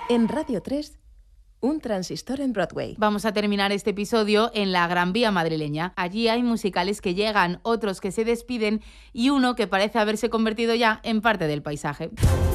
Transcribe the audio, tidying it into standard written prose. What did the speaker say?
En Radio 3, un transistor en Broadway. Vamos a terminar este episodio en la Gran Vía madrileña. Allí hay musicales que llegan, otros que se despiden y uno que parece haberse convertido ya en parte del paisaje.